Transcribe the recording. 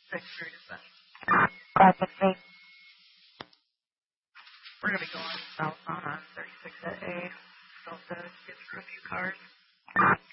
6-3 to 7. Traffic 8. We're going to be going southbound on 36 at A. So to get through a few cars.